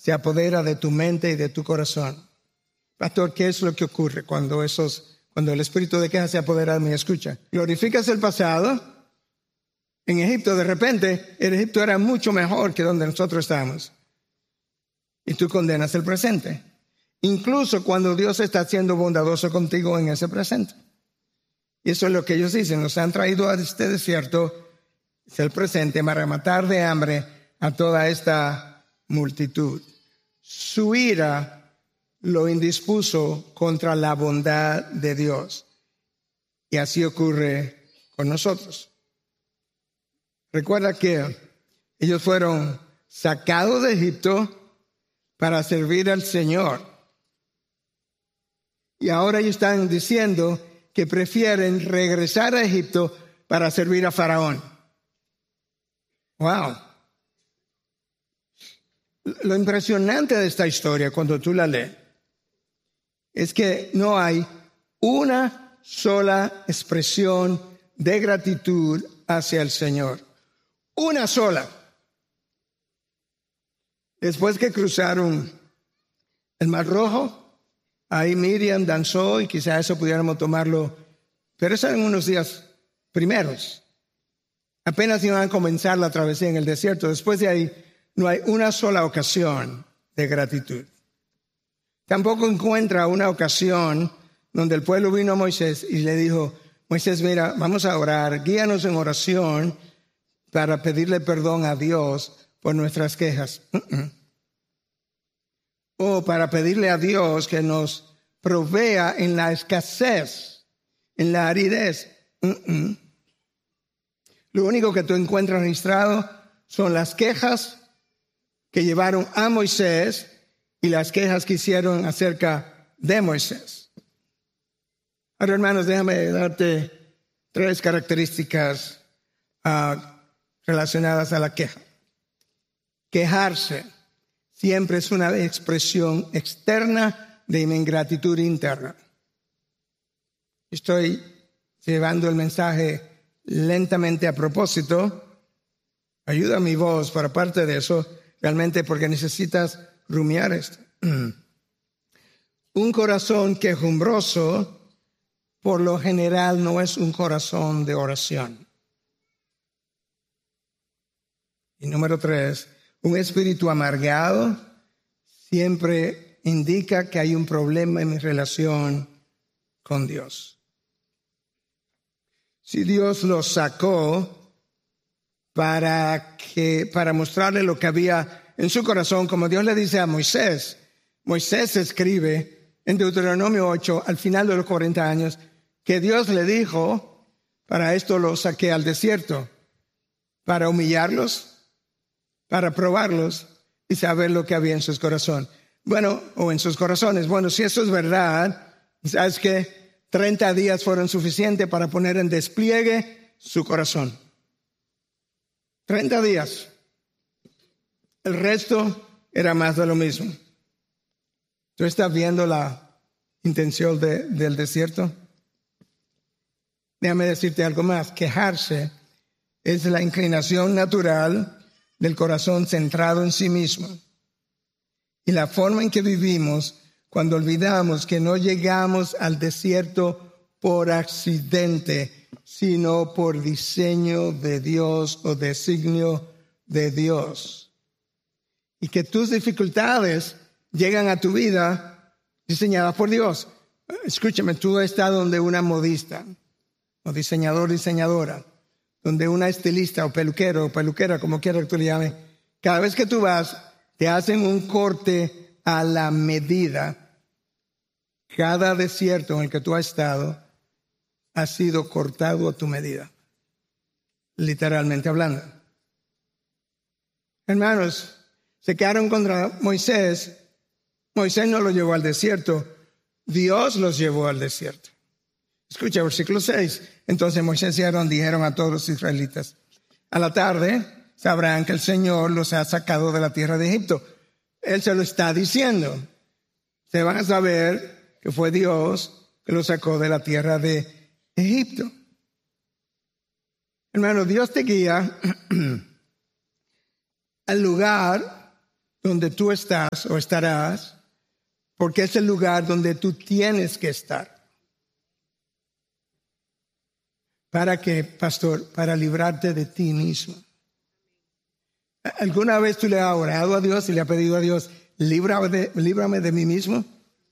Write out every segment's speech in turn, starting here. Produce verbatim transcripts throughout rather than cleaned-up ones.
se apodera de tu mente y de tu corazón. Pastor, ¿qué es lo que ocurre cuando esos, cuando el espíritu de queja se apodera de mi escucha? Glorificas el pasado. En Egipto, de repente, el Egipto era mucho mejor que donde nosotros estábamos. Y tú condenas el presente. Incluso cuando Dios está siendo bondadoso contigo en ese presente. Y eso es lo que ellos dicen. Nos han traído a este desierto, es el presente, para matar de hambre a toda esta multitud. Su ira lo indispuso contra la bondad de Dios. Y así ocurre con nosotros. Recuerda que ellos fueron sacados de Egipto para servir al Señor. Y ahora ellos están diciendo que prefieren regresar a Egipto para servir a Faraón. Wow. Lo impresionante de esta historia, cuando tú la lees, es que no hay una sola expresión de gratitud hacia el Señor. Una sola. Después que cruzaron el Mar Rojo, ahí Miriam danzó y quizá eso pudiéramos tomarlo, pero eso en unos días primeros. Apenas iban a comenzar la travesía en el desierto. Después de ahí no hay una sola ocasión de gratitud. Tampoco encuentra una ocasión donde el pueblo vino a Moisés y le dijo, Moisés, mira, vamos a orar, guíanos en oración para pedirle perdón a Dios por nuestras quejas. Uh-uh. O para pedirle a Dios que nos provea en la escasez, en la aridez. Uh-uh. Lo único que tú encuentras registrado son las quejas que llevaron a Moisés y las quejas que hicieron acerca de Moisés. Ahora, hermanos, déjame darte tres características uh, relacionadas a la queja. Quejarse siempre es una expresión externa de ingratitud interna. Estoy llevando el mensaje lentamente a propósito. Ayuda a mi voz para parte de eso, realmente porque necesitas rumiar esto. Un corazón quejumbroso, por lo general, no es un corazón de oración. Y número tres, un espíritu amargado siempre indica que hay un problema en mi relación con Dios. Si Dios los sacó para que, para mostrarle lo que había en su corazón, como Dios le dice a Moisés, Moisés escribe en Deuteronomio ocho, al final de los cuarenta años, que Dios le dijo, para esto los saqué al desierto, para humillarlos, para probarlos y saber lo que había en sus corazones. Bueno, o en sus corazones. Bueno, si eso es verdad, ¿sabes qué? treinta días fueron suficientes para poner en despliegue su corazón. treinta días. El resto era más de lo mismo. ¿Tú estás viendo la intención de, del desierto? Déjame decirte algo más. Quejarse es la inclinación natural del corazón centrado en sí mismo. Y la forma en que vivimos cuando olvidamos que no llegamos al desierto por accidente, sino por diseño de Dios o designio de Dios. Y que tus dificultades llegan a tu vida diseñadas por Dios. Escúchame, tú estás donde una modista, o diseñador, diseñadora, donde una estilista o peluquero o peluquera, como quiera que tú le llames, cada vez que tú vas, te hacen un corte a la medida. Cada desierto en el que tú has estado ha sido cortado a tu medida, literalmente hablando. Hermanos, se quedaron contra Moisés. Moisés no lo llevó al desierto, Dios los llevó al desierto. Escucha, versículo seis. Entonces Moisés y Aarón dijeron a todos los israelitas, a la tarde sabrán que el Señor los ha sacado de la tierra de Egipto. Él se lo está diciendo. Se van a saber que fue Dios que los sacó de la tierra de Egipto. Hermano, Dios te guía al lugar donde tú estás o estarás, porque es el lugar donde tú tienes que estar. ¿Para qué, pastor? Para librarte de ti mismo. ¿Alguna vez tú le has orado a Dios y le has pedido a Dios, líbrame de, líbrame de mí mismo?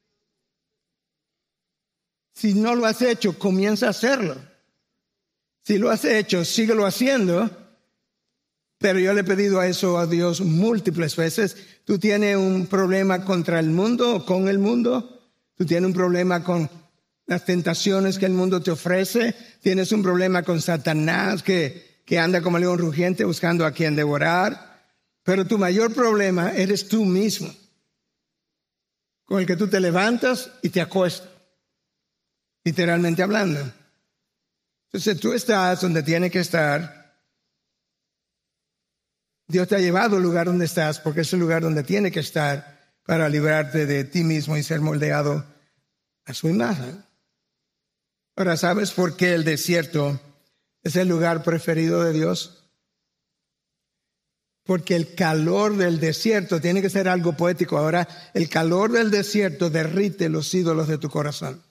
Si no lo has hecho, comienza a hacerlo. Si lo has hecho, síguelo haciendo. Pero yo le he pedido a eso a Dios múltiples veces. Tú tienes un problema contra el mundo o con el mundo. Tú tienes un problema con las tentaciones que el mundo te ofrece. Tienes un problema con Satanás que, que anda como león rugiente buscando a quien devorar. Pero tu mayor problema eres tú mismo, con el que tú te levantas y te acuestas, literalmente hablando. Entonces tú estás donde tienes que estar. Dios te ha llevado al lugar donde estás porque es el lugar donde tiene que estar para librarte de ti mismo y ser moldeado a su imagen. Ahora, ¿sabes por qué el desierto es el lugar preferido de Dios? Porque el calor del desierto tiene que ser algo poético. Ahora, el calor del desierto derrite los ídolos de tu corazón.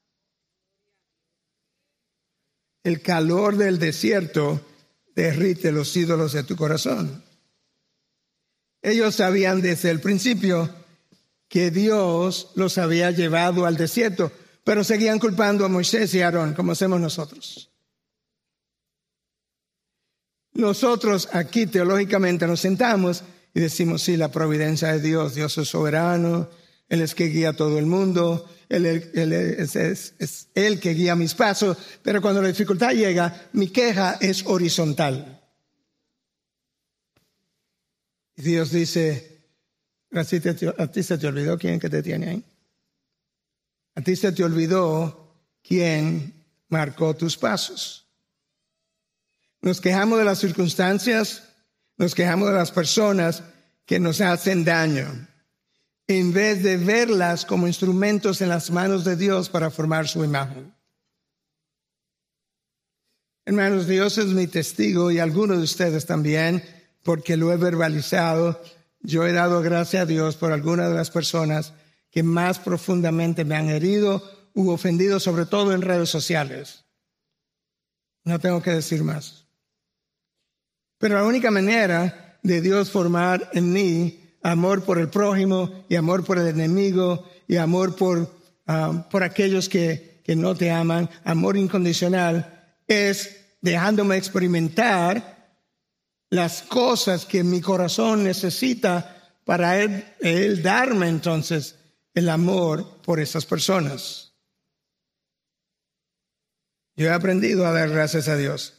El calor del desierto derrite los ídolos de tu corazón. Ellos sabían desde el principio que Dios los había llevado al desierto, pero seguían culpando a Moisés y a Aarón, como hacemos nosotros. Nosotros aquí teológicamente nos sentamos y decimos, sí, la providencia de Dios, Dios es soberano, Él es que guía a todo el mundo, Él, él, él es, es, es Él que guía mis pasos, pero cuando la dificultad llega, mi queja es horizontal. Y Dios dice, ¿a ti, te, ¿a ti se te olvidó quién que te tiene ahí? ¿A ti se te olvidó quién marcó tus pasos? Nos quejamos de las circunstancias, nos quejamos de las personas que nos hacen daño, en vez de verlas como instrumentos en las manos de Dios para formar su imagen. Hermanos, Dios es mi testigo y algunos de ustedes también, porque lo he verbalizado. Yo he dado gracias a Dios por algunas de las personas que más profundamente me han herido u ofendido, sobre todo en redes sociales. No tengo que decir más. Pero la única manera de Dios formar en mí amor por el prójimo y amor por el enemigo y amor por, um, por aquellos que, que no te aman, amor incondicional, es dejándome experimentar las cosas que mi corazón necesita para él, él darme entonces el amor por esas personas. Yo he aprendido a dar gracias a Dios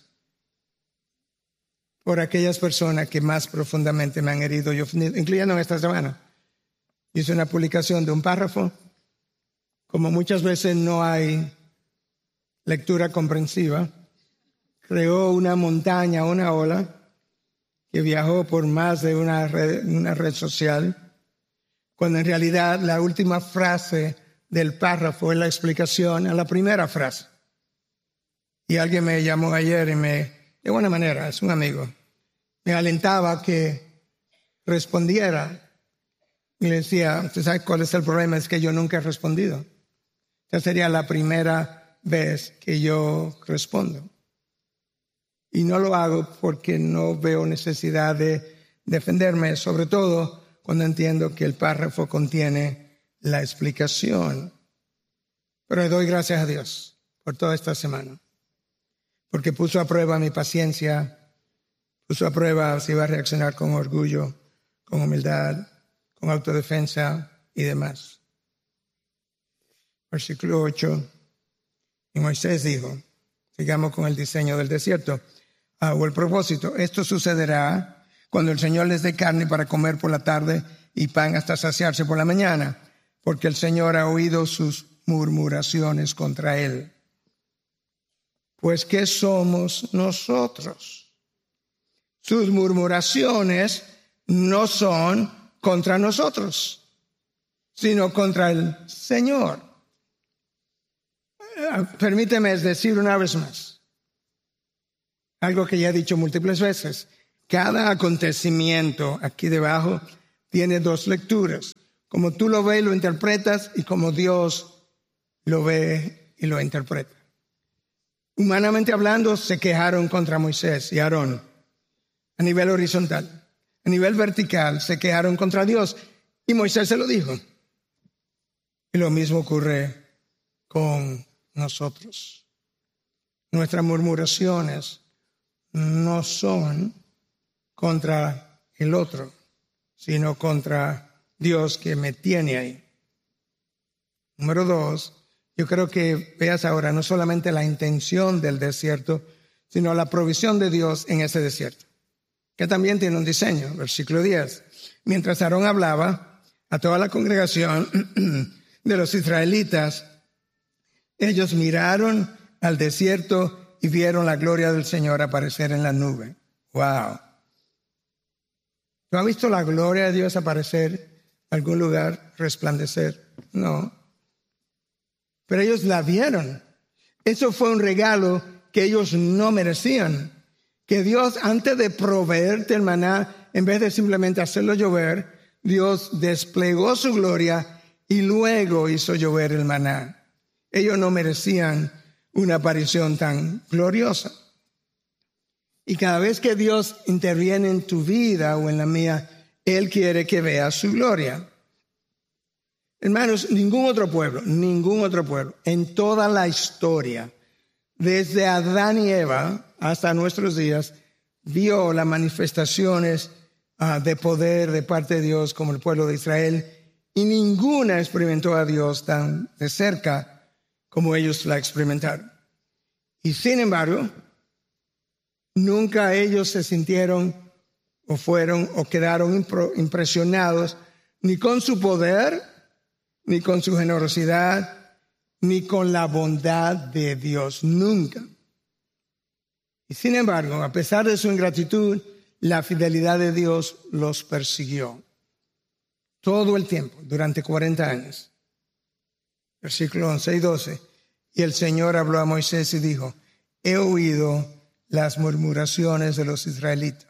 por aquellas personas que más profundamente me han herido, yo, incluyendo en esta semana. Hice una publicación de un párrafo. Como muchas veces no hay lectura comprensiva, creó una montaña, una ola, que viajó por más de una red, una red social, cuando en realidad la última frase del párrafo es la explicación a la primera frase. Y alguien me llamó ayer y me, de buena manera, es un amigo, me alentaba que respondiera. Y le decía, ¿usted sabe cuál es el problema? Es que yo nunca he respondido. Esta sería la primera vez que yo respondo. Y no lo hago porque no veo necesidad de defenderme, sobre todo cuando entiendo que el párrafo contiene la explicación. Pero le doy gracias a Dios por toda esta semana, porque puso a prueba mi paciencia, puso a prueba si iba a reaccionar con orgullo, con humildad, con autodefensa y demás. Versículo ocho. Y Moisés dijo, sigamos con el diseño del desierto, ah, o el propósito. Esto sucederá cuando el Señor les dé carne para comer por la tarde y pan hasta saciarse por la mañana, porque el Señor ha oído sus murmuraciones contra él. Pues, ¿qué somos nosotros? Sus murmuraciones no son contra nosotros, sino contra el Señor. Permíteme decir una vez más algo que ya he dicho múltiples veces. Cada acontecimiento aquí debajo tiene dos lecturas. Como tú lo ves y lo interpretas y como Dios lo ve y lo interpreta. Humanamente hablando, se quejaron contra Moisés y Aarón a nivel horizontal. A nivel vertical, se quejaron contra Dios y Moisés se lo dijo. Y lo mismo ocurre con nosotros. Nuestras murmuraciones no son contra el otro, sino contra Dios que me tiene ahí. Número dos, yo creo que veas ahora no solamente la intención del desierto, sino la provisión de Dios en ese desierto, que también tiene un diseño. Versículo diez. Mientras Aarón hablaba a toda la congregación de los israelitas, ellos miraron al desierto y vieron la gloria del Señor aparecer en la nube. ¡Wow! ¿No has visto la gloria de Dios aparecer en algún lugar, resplandecer? No. Pero ellos la vieron. Eso fue un regalo que ellos no merecían. Que Dios, antes de proveerte el maná, en vez de simplemente hacerlo llover, Dios desplegó su gloria y luego hizo llover el maná. Ellos no merecían una aparición tan gloriosa. Y cada vez que Dios interviene en tu vida o en la mía, Él quiere que veas su gloria. Hermanos, ningún otro pueblo, ningún otro pueblo, en toda la historia, desde Adán y Eva hasta nuestros días, vio las manifestaciones uh, de poder de parte de Dios como el pueblo de Israel, y ninguna experimentó a Dios tan de cerca como ellos la experimentaron. Y sin embargo, nunca ellos se sintieron o fueron o quedaron impro- impresionados ni con su poder, ni con su generosidad, ni con la bondad de Dios. Nunca. Y sin embargo, a pesar de su ingratitud, la fidelidad de Dios los persiguió. Todo el tiempo, durante cuarenta años. Versículos once y doce. Y el Señor habló a Moisés y dijo, he oído las murmuraciones de los israelitas.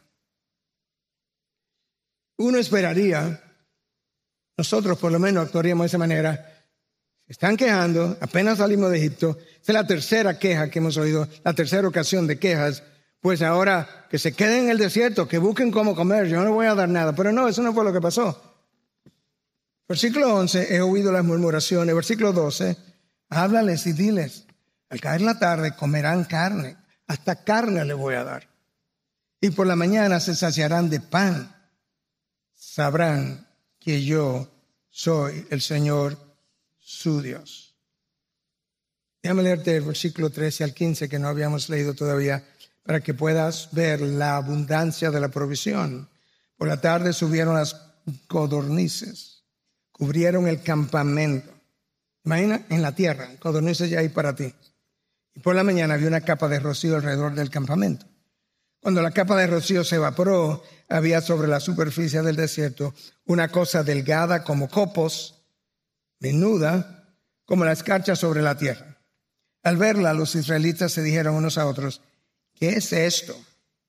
Uno esperaría, nosotros por lo menos actuaríamos de esa manera, se están quejando, apenas salimos de Egipto, esta es la tercera queja que hemos oído, la tercera ocasión de quejas, pues ahora que se queden en el desierto, que busquen cómo comer, yo no les voy a dar nada. Pero no, eso no fue lo que pasó. Versículo once, he oído las murmuraciones. Versículo doce, háblales y diles, al caer la tarde comerán carne, hasta carne les voy a dar. Y por la mañana se saciarán de pan. Sabrán que yo soy el Señor su Dios. Déjame leerte el versículo trece al quince que no habíamos leído todavía para que puedas ver la abundancia de la provisión. Por la tarde subieron las codornices, cubrieron el campamento. Imagina en la tierra, codornices ya hay para ti. Y por la mañana había una capa de rocío alrededor del campamento. Cuando la capa de rocío se evaporó, había sobre la superficie del desierto una cosa delgada como copos, menuda, como la escarcha sobre la tierra. Al verla, los israelitas se dijeron unos a otros, ¿qué es esto?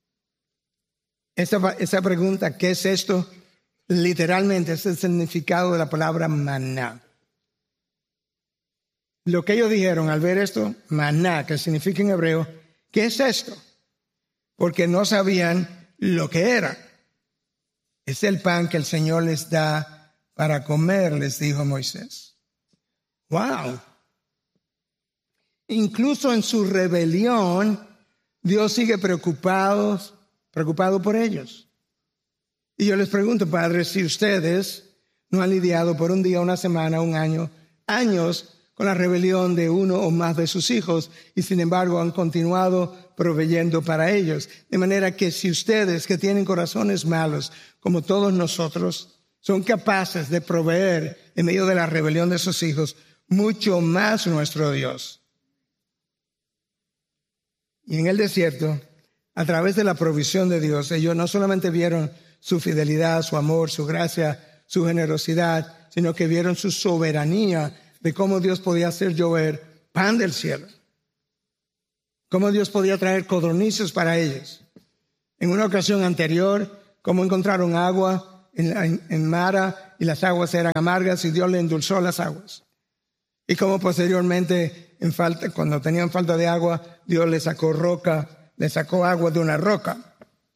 Esa, esa pregunta, ¿qué es esto? Literalmente es el significado de la palabra maná. Lo que ellos dijeron al ver esto, maná, que significa en hebreo, ¿qué es esto? Porque no sabían lo que era. Es el pan que el Señor les da para comer, les dijo Moisés. ¡Wow! Incluso en su rebelión, Dios sigue preocupado, preocupado por ellos. Y yo les pregunto, padres, si ustedes no han lidiado por un día, una semana, un año, años con la rebelión de uno o más de sus hijos y sin embargo han continuado proveyendo para ellos. De manera que si ustedes que tienen corazones malos, como todos nosotros, son capaces de proveer en medio de la rebelión de sus hijos, mucho más nuestro Dios. Y en el desierto, a través de la provisión de Dios, ellos no solamente vieron su fidelidad, su amor, su gracia, su generosidad, sino que vieron su soberanía de cómo Dios podía hacer llover pan del cielo. Cómo Dios podía traer codornices para ellos. En una ocasión anterior, cómo encontraron agua en, en Mara y las aguas eran amargas y Dios le endulzó las aguas. Y como posteriormente, en falta, cuando tenían falta de agua, Dios le sacó roca, le sacó agua de una roca.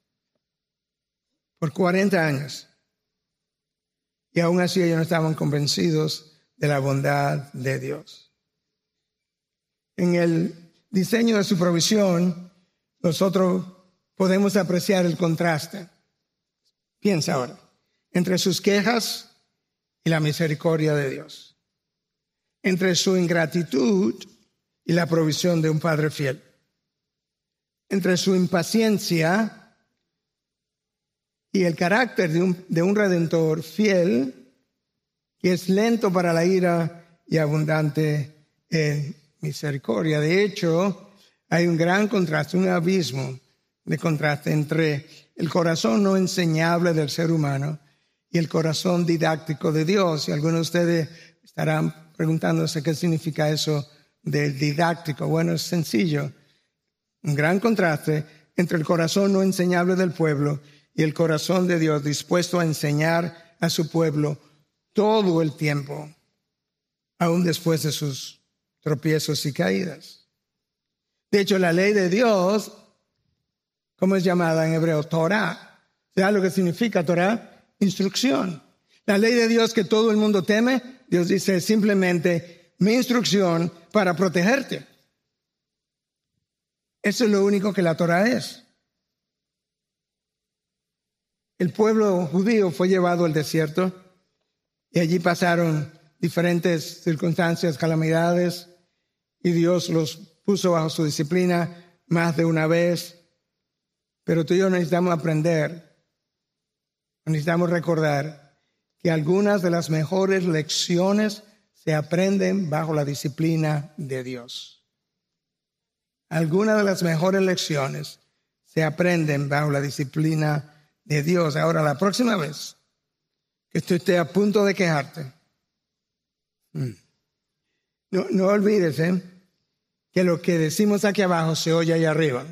Por cuarenta años. Y aún así ellos no estaban convencidos de la bondad de Dios. En el diseño de su provisión, nosotros podemos apreciar el contraste. Piensa ahora, entre sus quejas y la misericordia de Dios. Entre su ingratitud y la provisión de un Padre fiel. Entre su impaciencia y el carácter de un, de un Redentor fiel, que es lento para la ira y abundante en misericordia. De hecho, hay un gran contraste, un abismo de contraste entre el corazón no enseñable del ser humano y el corazón didáctico de Dios. Y algunos de ustedes estarán preguntándose qué significa eso de didáctico. Bueno, es sencillo. Un gran contraste entre el corazón no enseñable del pueblo y el corazón de Dios dispuesto a enseñar a su pueblo todo el tiempo, aún después de sus tropiezos y caídas. De hecho, la ley de Dios, ¿cómo es llamada en hebreo? Torah. ¿Sabes lo que significa Torah? Instrucción. La ley de Dios que todo el mundo teme, Dios dice simplemente mi instrucción para protegerte. Eso es lo único que la Torah es. El pueblo judío fue llevado al desierto y allí pasaron diferentes circunstancias, calamidades, y Dios los puso bajo su disciplina más de una vez. Pero tú y yo necesitamos aprender, necesitamos recordar que algunas de las mejores lecciones se aprenden bajo la disciplina de Dios. Algunas de las mejores lecciones se aprenden bajo la disciplina de Dios. Ahora, la próxima vez que tú estés a punto de quejarte, no, no olvides ¿eh? que lo que decimos aquí abajo se oye allá arriba.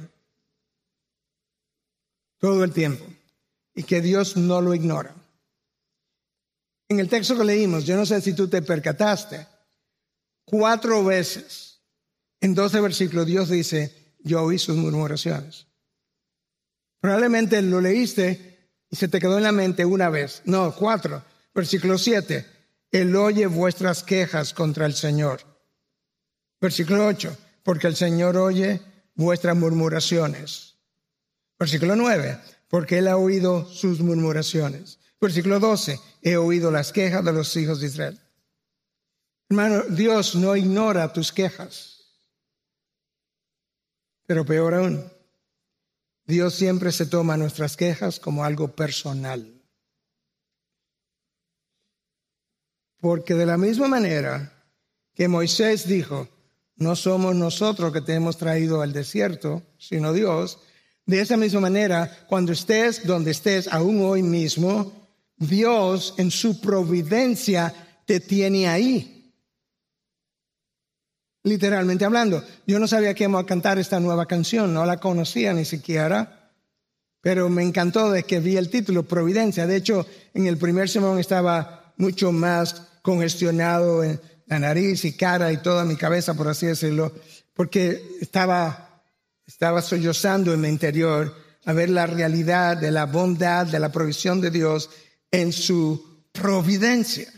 Todo el tiempo. Y que Dios no lo ignora. En el texto que leímos, yo no sé si tú te percataste, cuatro veces en doce versículos Dios dice, yo oí sus murmuraciones. Probablemente lo leíste y se te quedó en la mente una vez. No, cuatro. Versículo siete. Él oye vuestras quejas contra el Señor. Versículo ocho. Porque el Señor oye vuestras murmuraciones. Versículo nueve. Porque Él ha oído sus murmuraciones. Versículo doce. He oído las quejas de los hijos de Israel. Hermano, Dios no ignora tus quejas. Pero peor aún, Dios siempre se toma nuestras quejas como algo personal. Porque de la misma manera que Moisés dijo, no somos nosotros que te hemos traído al desierto, sino Dios, de esa misma manera, cuando estés donde estés, aún hoy mismo, Dios en su providencia te tiene ahí. Literalmente hablando, yo no sabía que íbamos a cantar esta nueva canción, no la conocía ni siquiera, pero me encantó de que vi el título, Providencia. De hecho, en el primer sermón estaba mucho más congestionado en la nariz y cara y toda mi cabeza, por así decirlo, porque estaba, estaba sollozando en mi interior a ver la realidad de la bondad, de la provisión de Dios en su providencia.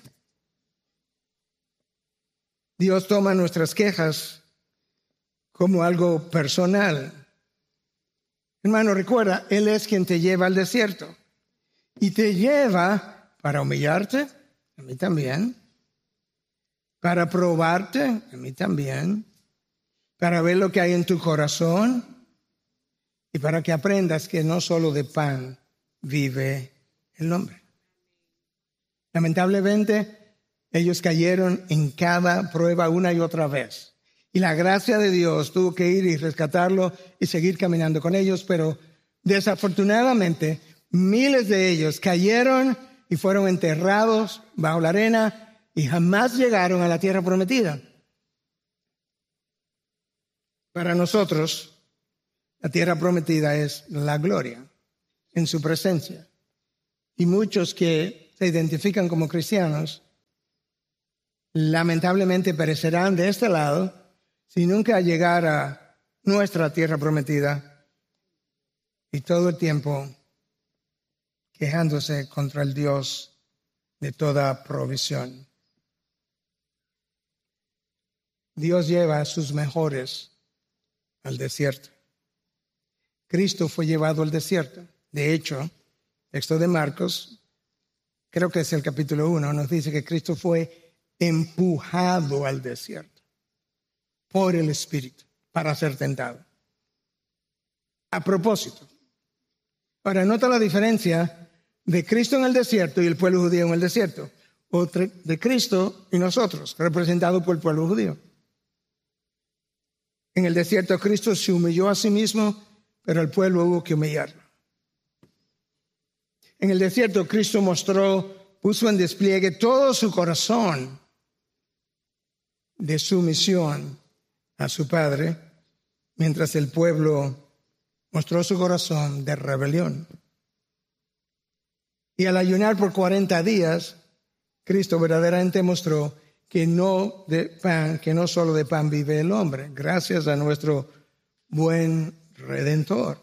Dios toma nuestras quejas como algo personal. Hermano, recuerda, Él es quien te lleva al desierto. Y te lleva para humillarte, a mí también. Para probarte, a mí también. Para ver lo que hay en tu corazón. Y para que aprendas que no solo de pan vive el hombre. Lamentablemente, ellos cayeron en cada prueba una y otra vez. Y la gracia de Dios tuvo que ir y rescatarlo y seguir caminando con ellos. Pero desafortunadamente, miles de ellos cayeron y fueron enterrados bajo la arena y jamás llegaron a la tierra prometida. Para nosotros, la tierra prometida es la gloria en su presencia. y muchos que se identifican como cristianos, lamentablemente perecerán de este lado si nunca llegar a nuestra tierra prometida y todo el tiempo quejándose contra el Dios de toda provisión. Dios lleva a sus mejores al desierto. Cristo fue llevado al desierto. De hecho, texto de Marcos, creo que es el capítulo uno, nos dice que Cristo fue empujado al desierto por el Espíritu para ser tentado. A propósito. Ahora, nota la diferencia de Cristo en el desierto y el pueblo judío en el desierto. O de Cristo y nosotros, representados por el pueblo judío. En el desierto Cristo se humilló a sí mismo, pero el pueblo hubo que humillarlo. En el desierto Cristo mostró, puso en despliegue todo su corazón de sumisión a su Padre, mientras el pueblo mostró su corazón de rebelión. Y al ayunar por cuarenta días, Cristo verdaderamente mostró que no de pan, que no solo de pan vive el hombre, gracias a nuestro buen Redentor.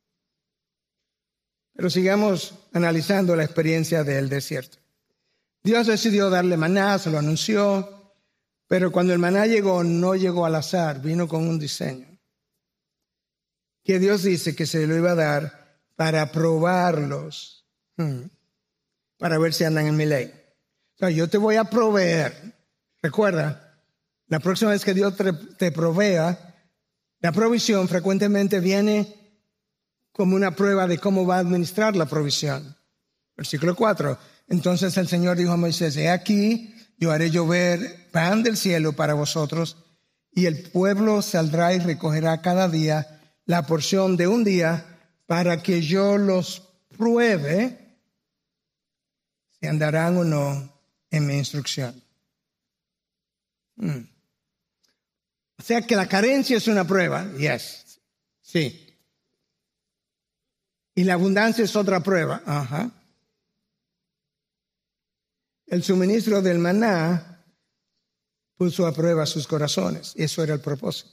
Pero sigamos analizando la experiencia del desierto. Dios decidió darle maná, se lo anunció, pero cuando el maná llegó, no llegó al azar, vino con un diseño. Que Dios dice que se lo iba a dar para probarlos, hmm, para ver si andan en mi ley. O sea, yo te voy a proveer. Recuerda, la próxima vez que Dios te, te provea, la provisión frecuentemente viene como una prueba de cómo va a administrar la provisión. Versículo cuatro. Entonces el Señor dijo a Moisés, he aquí, yo haré llover pan del cielo para vosotros, y el pueblo saldrá y recogerá cada día la porción de un día para que yo los pruebe si andarán o no en mi instrucción. Hmm. O sea que la carencia es una prueba. Yes. Sí. Y la abundancia es otra prueba. Ajá. El suministro del maná puso a prueba sus corazones. Eso era el propósito.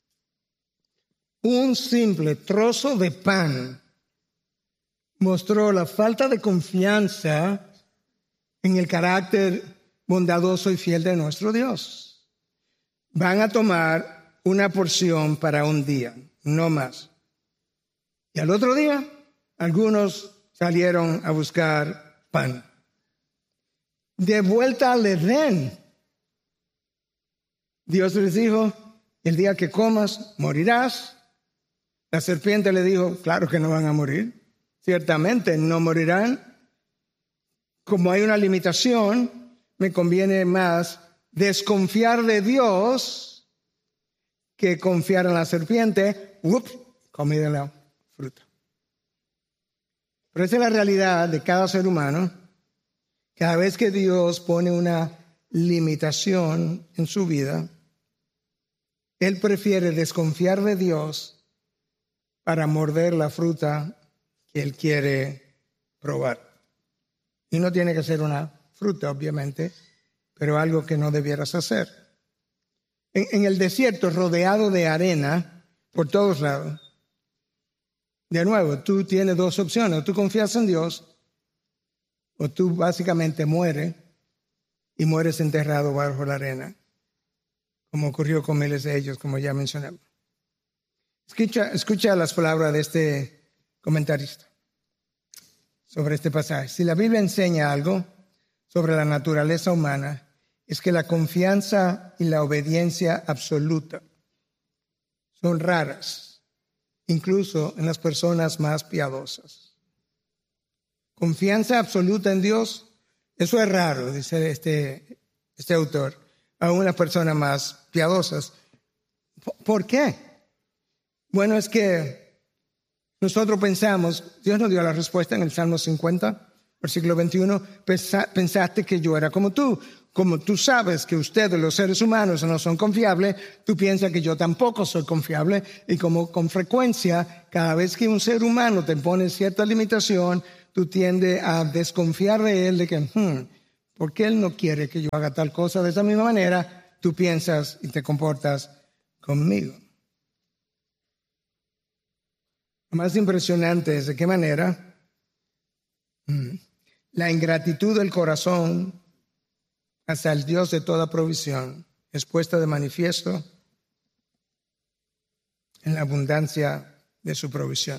Un simple trozo de pan mostró la falta de confianza en el carácter bondadoso y fiel de nuestro Dios. Van a tomar una porción para un día, no más. Y al otro día, algunos salieron a buscar pan. De vuelta al Edén, Dios les dijo, el día que comas, morirás. La serpiente le dijo, claro que no van a morir. Ciertamente no morirán. Como hay una limitación, me conviene más desconfiar de Dios que confiar en la serpiente. Ups, comí de la fruta. Pero esa es la realidad de cada ser humano. Cada vez que Dios pone una limitación en su vida, Él prefiere desconfiar de Dios para morder la fruta que Él quiere probar. Y no tiene que ser una fruta, obviamente, pero algo que no debieras hacer. En, en el desierto, rodeado de arena por todos lados, de nuevo, tú tienes dos opciones. O tú confías en Dios, o tú básicamente mueres y mueres enterrado bajo la arena, como ocurrió con miles de ellos, como ya mencionamos. Escucha, escucha las palabras de este comentarista sobre este pasaje. Si la Biblia enseña algo sobre la naturaleza humana, es que la confianza y la obediencia absoluta son raras, incluso en las personas más piadosas. Confianza absoluta en Dios, eso es raro, dice este, este autor, a unas personas más piadosas. ¿Por qué? Bueno, es que nosotros pensamos, Dios nos dio la respuesta en el Salmo cincuenta, versículo veintiuno, pensaste que yo era como tú. Como tú sabes que ustedes, los seres humanos, no son confiables, tú piensas que yo tampoco soy confiable. Y como con frecuencia, cada vez que un ser humano te pone cierta limitación, tú tiendes a desconfiar de Él, de que, hmm, ¿por qué Él no quiere que yo haga tal cosa? De esa misma manera, tú piensas y te comportas conmigo. Lo más impresionante es de qué manera hmm, la ingratitud del corazón hacia el Dios de toda provisión es puesta de manifiesto en la abundancia de su provisión.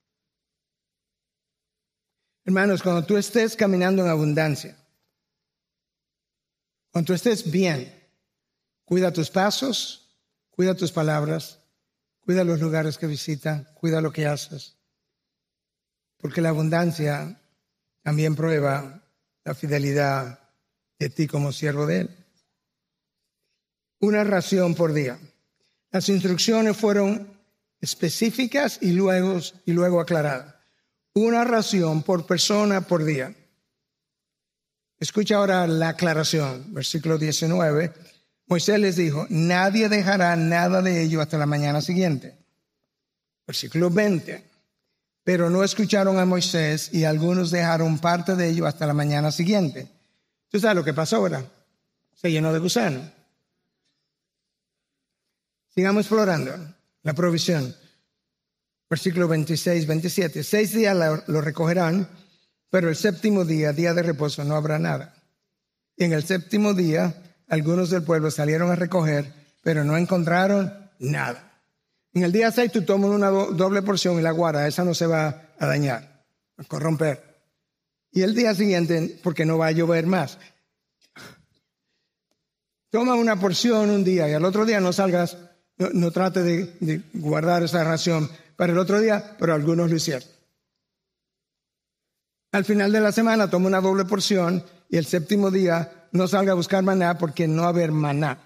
Hermanos, cuando tú estés caminando en abundancia, cuando tú estés bien, cuida tus pasos, cuida tus palabras, cuida los lugares que visitas, cuida lo que haces, porque la abundancia también prueba la fidelidad de ti como siervo de Él. Una ración por día. Las instrucciones fueron específicas y luego, y luego aclaradas. Una ración por persona por día. Escucha ahora la aclaración, versículo diecinueve. Moisés les dijo, nadie dejará nada de ello hasta la mañana siguiente. Versículo veinte. Pero no escucharon a Moisés y algunos dejaron parte de ello hasta la mañana siguiente. ¿Tú sabes lo que pasó ahora? Se llenó de gusano. Sigamos explorando la provisión. Versículo veintiséis, veintisiete. Seis días lo recogerán, pero el séptimo día, día de reposo, no habrá nada. Y en el séptimo día, algunos del pueblo salieron a recoger, pero no encontraron nada. En el día seis tú tomas una do- doble porción y la guardas, esa no se va a dañar, a corromper. Y el día siguiente, porque no va a llover más, toma una porción un día y al otro día no salgas, no, no trate de, de guardar esa ración para el otro día, pero algunos lo hicieron. Al final de la semana toma una doble porción y el séptimo día no salga a buscar maná porque no va a haber maná.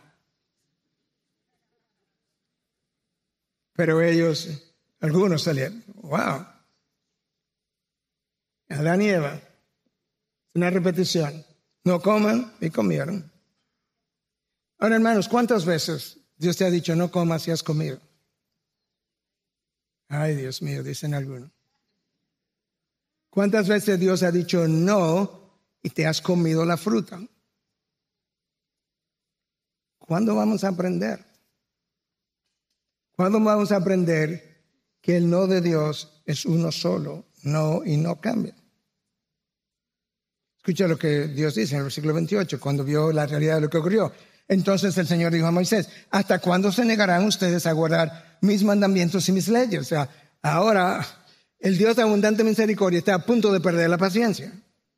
Pero ellos, algunos salieron. ¡Wow! Adán y Eva. Una repetición. No coman y comieron. Ahora, hermanos, ¿cuántas veces Dios te ha dicho no comas y has comido? Ay, Dios mío, dicen algunos. ¿Cuántas veces Dios ha dicho no y te has comido la fruta? ¿Cuándo vamos a aprender? ¿Cuándo vamos a aprender que el no de Dios es uno solo, no y no cambia? Escucha lo que Dios dice en el versículo veintiocho, cuando vio la realidad de lo que ocurrió. Entonces el Señor dijo a Moisés, ¿hasta cuándo se negarán ustedes a guardar mis mandamientos y mis leyes? O sea, ahora el Dios de abundante misericordia está a punto de perder la paciencia.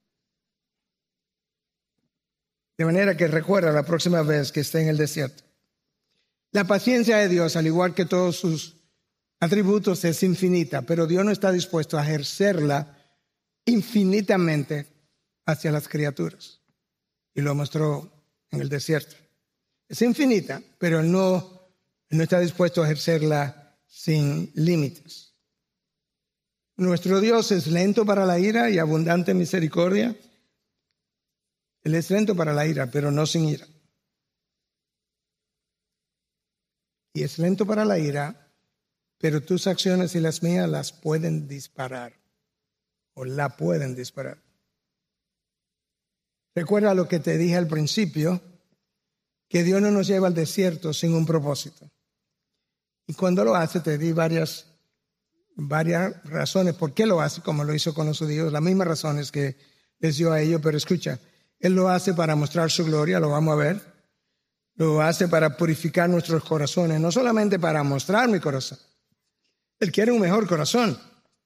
De manera que recuerda la próxima vez que esté en el desierto. La paciencia de Dios, al igual que todos sus atributos, es infinita, pero Dios no está dispuesto a ejercerla infinitamente hacia las criaturas. Y lo mostró en el desierto. Es infinita, pero no, no está dispuesto a ejercerla sin límites. Nuestro Dios es lento para la ira y abundante en misericordia. Él es lento para la ira, pero no sin ira. Y es lento para la ira, pero tus acciones y las mías las pueden disparar. O la pueden disparar. Recuerda lo que te dije al principio, que Dios no nos lleva al desierto sin un propósito. Y cuando lo hace, te di varias, varias razones por qué lo hace, como lo hizo con los judíos, las mismas razones que les dio a ellos, pero escucha, Él lo hace para mostrar su gloria, lo vamos a ver. Lo hace para purificar nuestros corazones, no solamente para mostrar mi corazón. Él quiere un mejor corazón.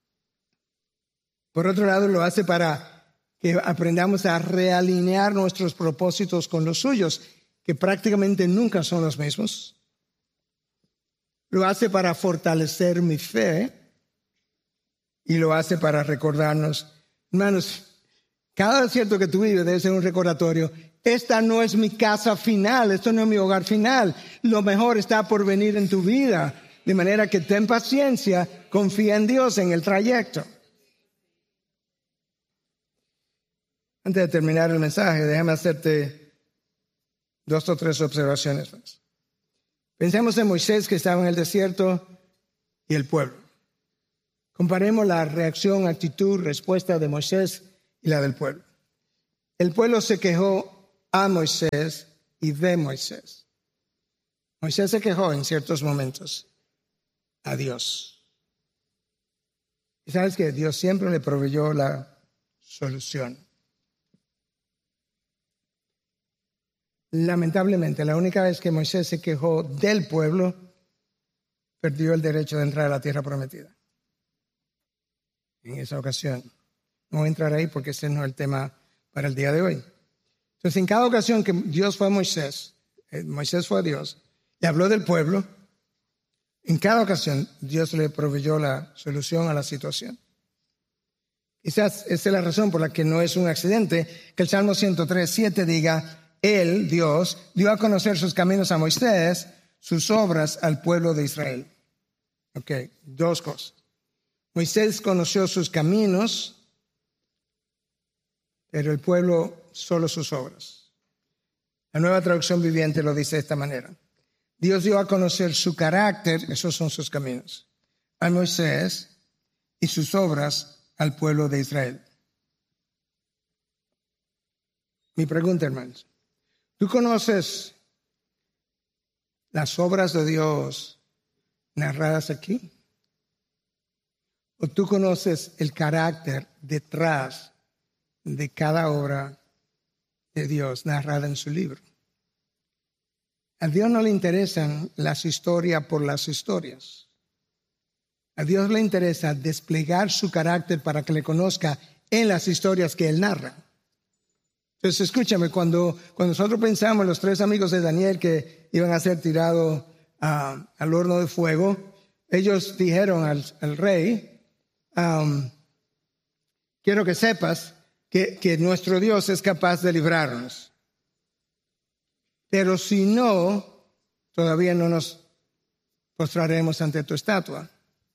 Por otro lado, lo hace para que aprendamos a realinear nuestros propósitos con los suyos, que prácticamente nunca son los mismos. Lo hace para fortalecer mi fe y lo hace para recordarnos, hermanos, cada desierto que tú vives debe ser un recordatorio. Esta no es mi casa final, esto no es mi hogar final. Lo mejor está por venir en tu vida. De manera que ten paciencia, confía en Dios en el trayecto. Antes de terminar el mensaje, déjame hacerte dos o tres observaciones más. Pensemos en Moisés que estaba en el desierto y el pueblo. Comparemos la reacción, actitud, respuesta de Moisés y la del pueblo. El pueblo se quejó a Moisés y de Moisés. Moisés se quejó en ciertos momentos a Dios. Y sabes que Dios siempre le proveyó la solución. Lamentablemente, la única vez que Moisés se quejó del pueblo, perdió el derecho de entrar a la tierra prometida. En esa ocasión. No voy a entrar ahí porque ese no es el tema para el día de hoy. Entonces, en cada ocasión que Dios fue a Moisés, eh, Moisés fue a Dios, y habló del pueblo, en cada ocasión Dios le proveyó la solución a la situación. Quizás esa es la razón por la que no es un accidente que el Salmo ciento tres, siete diga, Él, Dios, dio a conocer sus caminos a Moisés, sus obras al pueblo de Israel. Ok, dos cosas. Moisés conoció sus caminos, pero el pueblo solo sus obras. La Nueva Traducción Viviente lo dice de esta manera. Dios dio a conocer su carácter, esos son sus caminos, a Moisés y sus obras al pueblo de Israel. Mi pregunta, hermanos, ¿tú conoces las obras de Dios narradas aquí? ¿O tú conoces el carácter detrás de cada obra de Dios narrada en su libro? A Dios no le interesan las historias por las historias. A Dios le interesa desplegar su carácter para que le conozca en las historias que Él narra. Entonces, escúchame, cuando, cuando nosotros pensamos en los tres amigos de Daniel que iban a ser tirados uh, al horno de fuego, ellos dijeron al, al rey, Um, quiero que sepas que, que nuestro Dios es capaz de librarnos. Pero si no, todavía no nos postraremos ante tu estatua.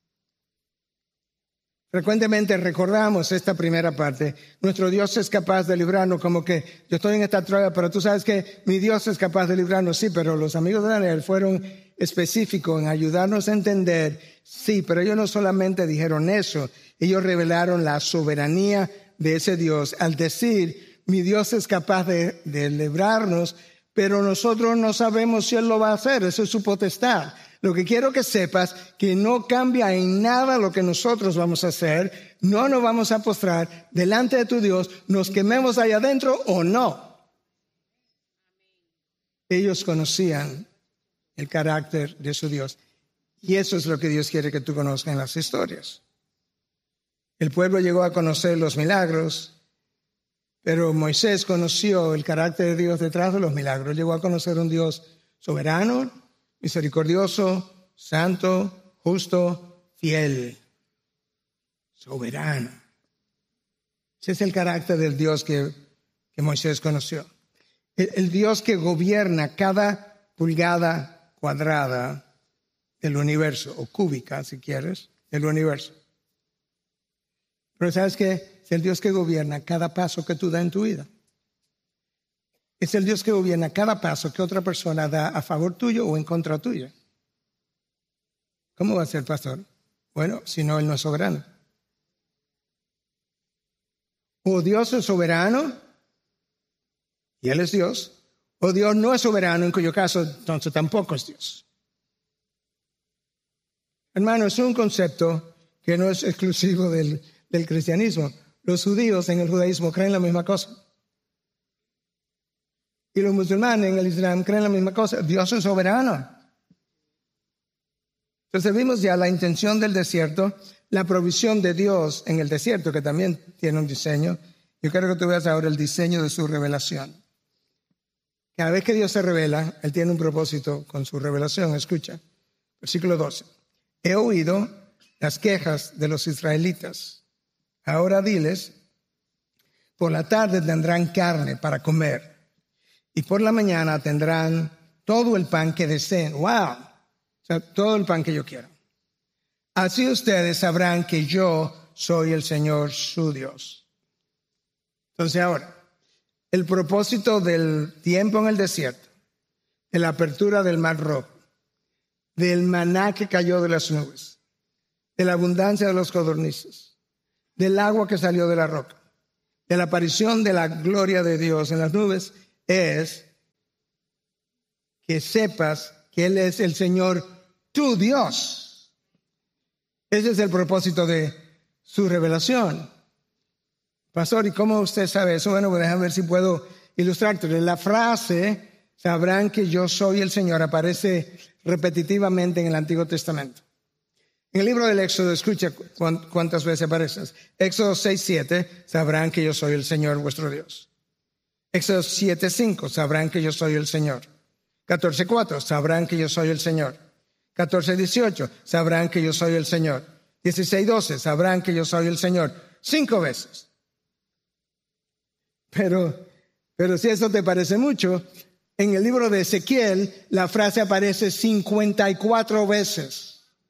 Frecuentemente recordamos esta primera parte. Nuestro Dios es capaz de librarnos, como que yo estoy en esta prueba, pero tú sabes que mi Dios es capaz de librarnos. Sí, pero los amigos de Daniel fueron específicos en ayudarnos a entender. Sí, pero ellos no solamente dijeron eso, ellos revelaron la soberanía de ese Dios al decir, mi Dios es capaz de, de librarnos, pero nosotros no sabemos si Él lo va a hacer, eso es su potestad. Lo que quiero que sepas, que no cambia en nada lo que nosotros vamos a hacer, no nos vamos a postrar delante de tu Dios, nos quememos allá adentro o no. Ellos conocían el carácter de su Dios. Y eso es lo que Dios quiere que tú conozcas en las historias. El pueblo llegó a conocer los milagros, pero Moisés conoció el carácter de Dios detrás de los milagros. Llegó a conocer un Dios soberano, misericordioso, santo, justo, fiel, soberano. Ese es el carácter del Dios que, que Moisés conoció. El, el Dios que gobierna cada pulgada cuadrada del universo, o cúbica, si quieres, del universo. Pero ¿sabes qué? Es el Dios que gobierna cada paso que tú das en tu vida. Es el Dios que gobierna cada paso que otra persona da a favor tuyo o en contra tuya. ¿Cómo va a ser, pastor? Bueno, si no, Él no es soberano. O Dios es soberano, y Él es Dios, o Dios no es soberano, en cuyo caso entonces tampoco es Dios. Hermano, es un concepto que no es exclusivo del, del cristianismo. Los judíos en el judaísmo creen la misma cosa. Y los musulmanes en el Islam creen la misma cosa. Dios es soberano. Entonces vimos ya la intención del desierto, la provisión de Dios en el desierto, que también tiene un diseño. Yo quiero que tú veas ahora el diseño de su revelación. Cada vez que Dios se revela, Él tiene un propósito con su revelación. Escucha, versículo doce. He oído las quejas de los israelitas. Ahora diles, por la tarde tendrán carne para comer y por la mañana tendrán todo el pan que deseen. ¡Wow! O sea, todo el pan que yo quiero. Así ustedes sabrán que yo soy el Señor su Dios. Entonces ahora, el propósito del tiempo en el desierto, de la apertura del Mar Rojo, del maná que cayó de las nubes, de la abundancia de los codornices, del agua que salió de la roca, de la aparición de la gloria de Dios en las nubes, es que sepas que Él es el Señor, tu Dios. Ese es el propósito de su revelación. Pastor, ¿y cómo usted sabe eso? Bueno, pues déjame ver si puedo ilustrarte. La frase, sabrán que yo soy el Señor, aparece repetitivamente en el Antiguo Testamento. En el libro del Éxodo, escucha cuántas veces aparece. Éxodo seis siete, sabrán que yo soy el Señor vuestro Dios. Éxodo siete cinco, sabrán que yo soy el Señor. catorce cuatro, sabrán que yo soy el Señor. catorce dieciocho, sabrán que yo soy el Señor. dieciséis doce, sabrán que yo soy el Señor. Cinco veces. Pero, pero si eso te parece mucho, en el libro de Ezequiel la frase aparece cincuenta y cuatro veces.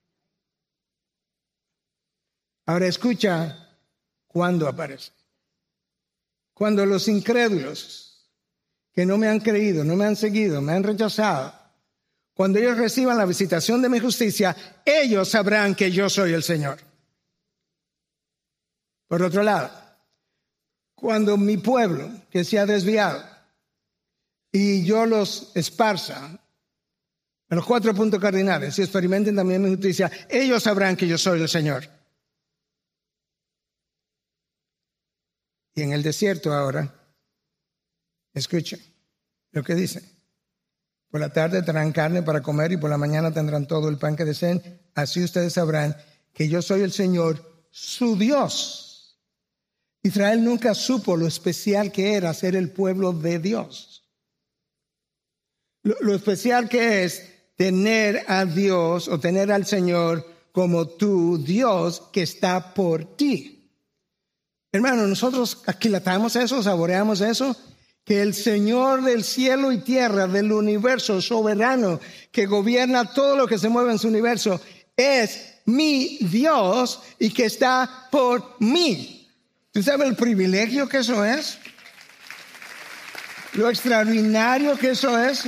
Ahora escucha cuándo aparece. Cuando los incrédulos que no me han creído, no me han seguido, me han rechazado, cuando ellos reciban la visitación de mi justicia, ellos sabrán que yo soy el Señor. Por otro lado, cuando mi pueblo que se ha desviado y yo los esparza en los cuatro puntos cardinales y experimenten también mi justicia, ellos sabrán que yo soy el Señor. Y en el desierto ahora, escuchen lo que dice. Por la tarde tendrán carne para comer y por la mañana tendrán todo el pan que deseen. Así ustedes sabrán que yo soy el Señor, su Dios. Israel nunca supo lo especial que era ser el pueblo de Dios. Lo, lo especial que es tener a Dios o tener al Señor como tu Dios que está por ti. Hermano, nosotros aquilatamos eso, saboreamos eso, que el Señor del cielo y tierra, del universo soberano, que gobierna todo lo que se mueve en su universo, es mi Dios y que está por mí. ¿Tú sabes el privilegio que eso es? Lo extraordinario que eso es.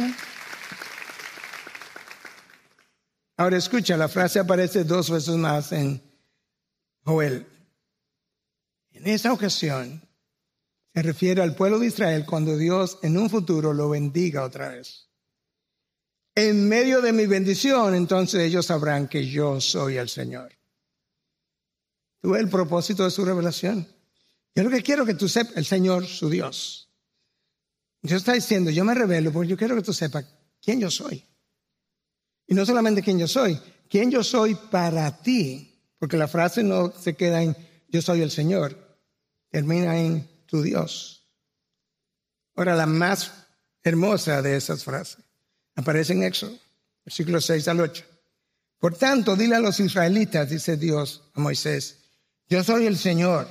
Ahora escucha, la frase aparece dos veces más en Joel. En esa ocasión se refiere al pueblo de Israel cuando Dios en un futuro lo bendiga otra vez. En medio de mi bendición, entonces ellos sabrán que yo soy el Señor. ¿Tú ves el propósito de su revelación? Yo lo que quiero que tú sepas, el Señor, su Dios. Dios está diciendo, yo me revelo porque yo quiero que tú sepas quién yo soy. Y no solamente quién yo soy, quién yo soy para ti. Porque la frase no se queda en yo soy el Señor. Termina en tu Dios. Ahora, la más hermosa de esas frases aparece en Éxodo, versículos seis al ocho. Por tanto, dile a los israelitas, dice Dios a Moisés, yo soy el Señor.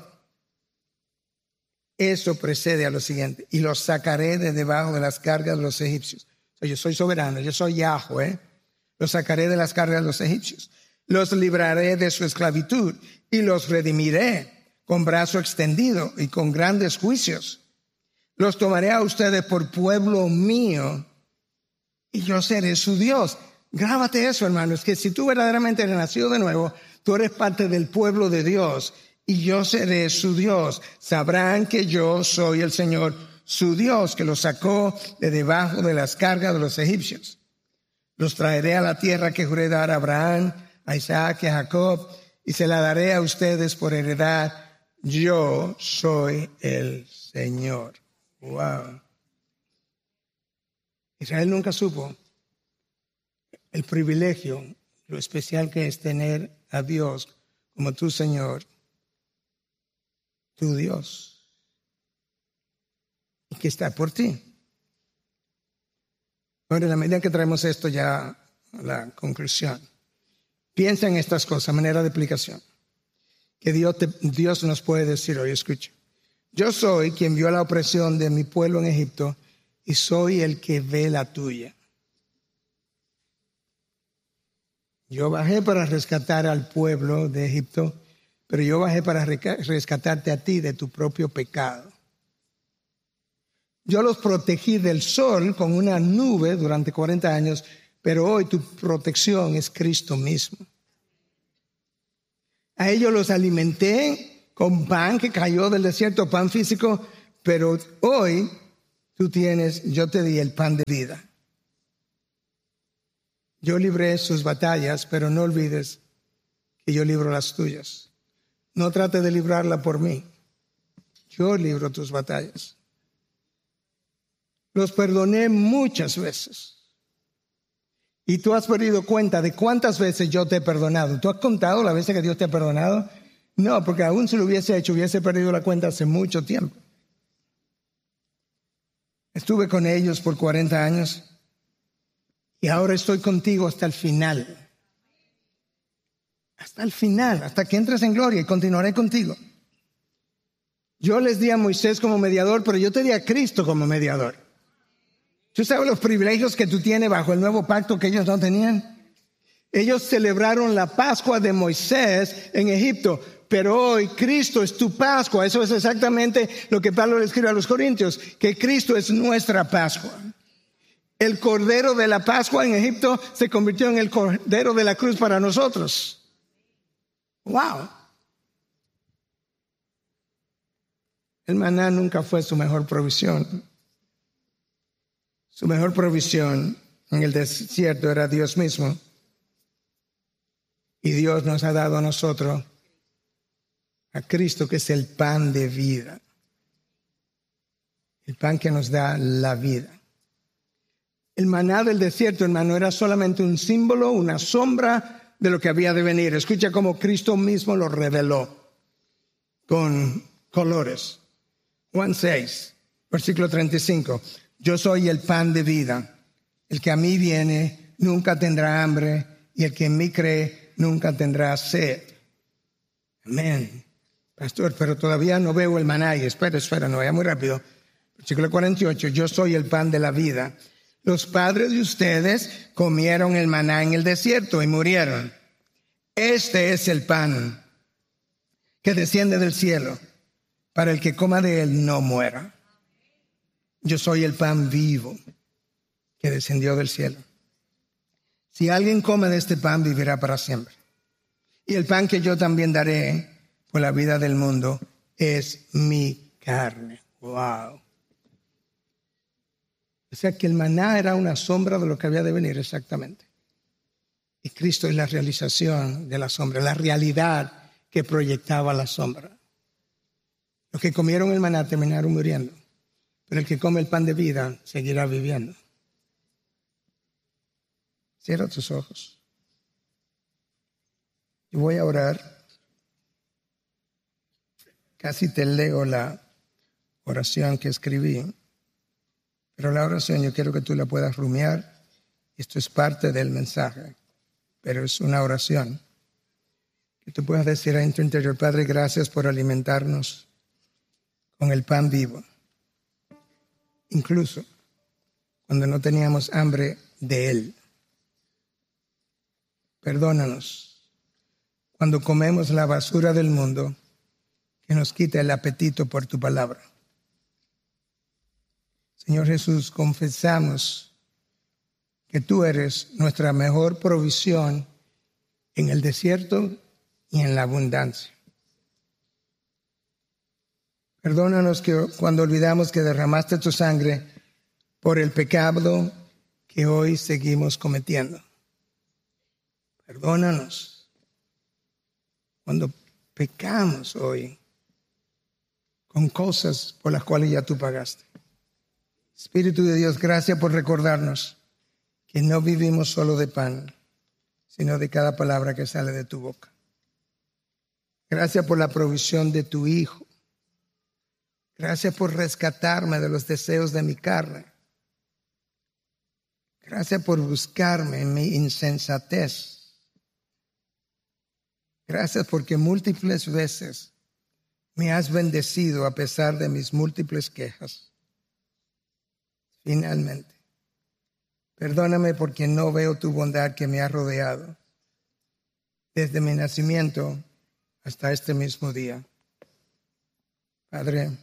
Eso precede a lo siguiente, y los sacaré de debajo de las cargas de los egipcios. O sea, yo soy soberano, yo soy Yahweh, ¿eh? Los sacaré de las cargas de los egipcios. Los libraré de su esclavitud y los redimiré con brazo extendido y con grandes juicios. Los tomaré a ustedes por pueblo mío y yo seré su Dios. Grábate eso, hermano, es que si tú verdaderamente eres nacido de nuevo, tú eres parte del pueblo de Dios y yo seré su Dios. Sabrán que yo soy el Señor, su Dios, que los sacó de debajo de las cargas de los egipcios. Los traeré a la tierra que juré dar a Abraham, a Isaac y a Jacob, y se la daré a ustedes por heredad. Yo soy el Señor. Wow. Israel nunca supo el privilegio, lo especial que es tener a Dios como tu Señor, tu Dios, y que está por ti. Ahora, en la medida que traemos esto ya a la conclusión, piensa en estas cosas, manera de aplicación. Que Dios, te, Dios nos puede decir hoy, escucha. Yo soy quien vio la opresión de mi pueblo en Egipto y soy el que ve la tuya. Yo bajé para rescatar al pueblo de Egipto, pero yo bajé para rescatarte a ti de tu propio pecado. Yo los protegí del sol con una nube durante cuarenta años, pero hoy tu protección es Cristo mismo. A ellos los alimenté con pan que cayó del desierto, pan físico, pero hoy tú tienes, yo te di el pan de vida. Yo libré sus batallas, pero no olvides que yo libro las tuyas. No trate de librarla por mí. Yo libro tus batallas. Los perdoné muchas veces. Y tú has perdido cuenta de cuántas veces yo te he perdonado. ¿Tú has contado las veces que Dios te ha perdonado? No, porque aún si lo hubiese hecho, hubiese perdido la cuenta hace mucho tiempo. Estuve con ellos por cuarenta años y ahora estoy contigo hasta el final. Hasta el final, hasta que entres en gloria, y continuaré contigo. Yo les di a Moisés como mediador, pero yo te di a Cristo como mediador. ¿Tú sabes los privilegios que tú tienes bajo el nuevo pacto que ellos no tenían? Ellos celebraron la Pascua de Moisés en Egipto, pero hoy Cristo es tu Pascua. Eso es exactamente lo que Pablo le escribe a los Corintios, que Cristo es nuestra Pascua. El cordero de la Pascua en Egipto se convirtió en el cordero de la cruz para nosotros. ¡Wow! El maná nunca fue su mejor provisión. Su mejor provisión en el desierto era Dios mismo. Y Dios nos ha dado a nosotros a Cristo, que es el pan de vida. El pan que nos da la vida. El maná del desierto, hermano, era solamente un símbolo, una sombra de lo que había de venir. Escucha cómo Cristo mismo lo reveló con colores. Juan seis, versículo treinta y cinco. Yo soy el pan de vida. El que a mí viene nunca tendrá hambre, y el que en mí cree nunca tendrá sed. Amén. Pastor, pero todavía no veo el maná. Y espera, espera, no vaya muy rápido. Versículo cuarenta y ocho. Yo soy el pan de la vida. Los padres de ustedes comieron el maná en el desierto y murieron. Este es el pan que desciende del cielo, para el que coma de él no muera. Yo soy el pan vivo que descendió del cielo. Si alguien come de este pan, vivirá para siempre. Y el pan que yo también daré por la vida del mundo es mi carne. Wow. O sea que el maná era una sombra de lo que había de venir exactamente. Y Cristo es la realización de la sombra, la realidad que proyectaba la sombra. Los que comieron el maná terminaron muriendo, pero el que come el pan de vida seguirá viviendo. Cierra tus ojos. Yo voy a orar. Casi te leo la oración que escribí. Pero la oración yo quiero que tú la puedas rumiar. Esto es parte del mensaje, pero es una oración. Que tú puedas decir en tu interior: Padre, gracias por alimentarnos con el pan vivo. Incluso cuando no teníamos hambre de él. Perdónanos cuando comemos la basura del mundo que nos quita el apetito por tu palabra. Señor Jesús, confesamos que tú eres nuestra mejor provisión en el desierto y en la abundancia. Perdónanos que cuando olvidamos que derramaste tu sangre por el pecado que hoy seguimos cometiendo. Perdónanos cuando pecamos hoy con cosas por las cuales ya tú pagaste. Espíritu de Dios, gracias por recordarnos que no vivimos solo de pan, sino de cada palabra que sale de tu boca. Gracias por la provisión de tu Hijo. Gracias por rescatarme de los deseos de mi carne. Gracias por buscarme en mi insensatez. Gracias porque múltiples veces me has bendecido a pesar de mis múltiples quejas. Finalmente, perdóname porque no veo tu bondad que me ha rodeado desde mi nacimiento hasta este mismo día. Padre,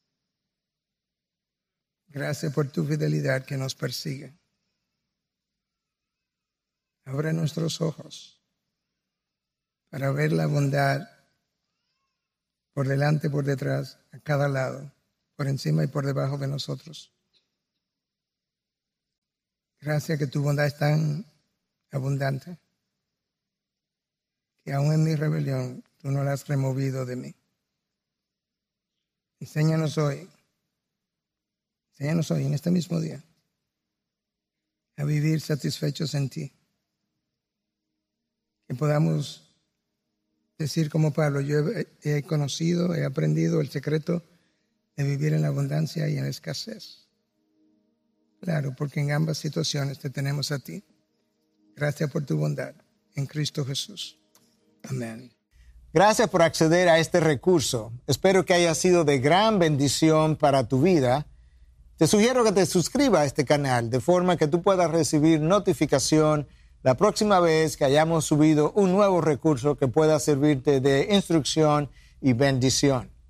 gracias por tu fidelidad que nos persigue. Abre nuestros ojos para ver la bondad por delante, por detrás, a cada lado, por encima y por debajo de nosotros. Gracias que tu bondad es tan abundante que aún en mi rebelión tú no la has removido de mí. Enséñanos hoy, enséñanos hoy, en este mismo día, a vivir satisfechos en ti. Que podamos decir como Pablo, yo he, he conocido, he aprendido el secreto de vivir en la abundancia y en la escasez. Claro, porque en ambas situaciones te tenemos a ti. Gracias por tu bondad en Cristo Jesús. Amén. Gracias por acceder a este recurso. Espero que haya sido de gran bendición para tu vida. Te sugiero que te suscribas a este canal de forma que tú puedas recibir notificación la próxima vez que hayamos subido un nuevo recurso que pueda servirte de instrucción y bendición.